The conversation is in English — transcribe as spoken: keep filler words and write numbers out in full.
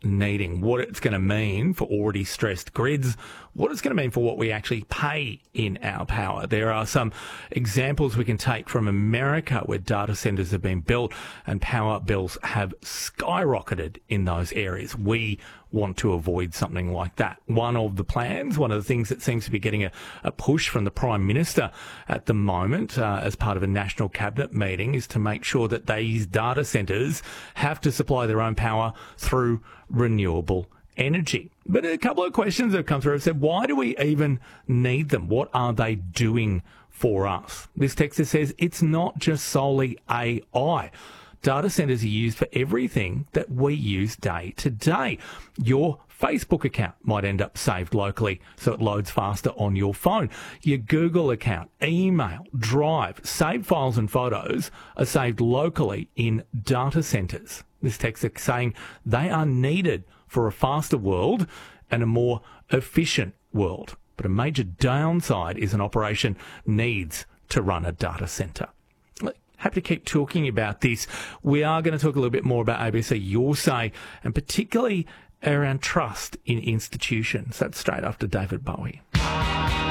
needing, what it's going to mean for already stressed grids, what it's going to mean for what we actually pay in our power. There are some examples we can take from America where data centres have been built and power bills have skyrocketed in those areas. We want to avoid something like that. One of the plans, one of the things that seems to be getting a, a push from the Prime Minister at the moment uh, as part of a national cabinet meeting is to make sure that these data centres have to supply their own power through renewable energy. But a couple of questions that have come through have said, why do we even need them? What are they doing for us? This texter says, it's not just solely A I. Data centres are used for everything that we use day to day. Your Facebook account might end up saved locally so it loads faster on your phone. Your Google account, email, Drive, saved files and photos are saved locally in data centres. This text is saying they are needed for a faster world and a more efficient world. But a major downside is an operation needs to run a data centre. Happy to keep talking about this. We are going to talk a little bit more about A B C Your Say, and particularly around trust in institutions. That's straight after David Bowie.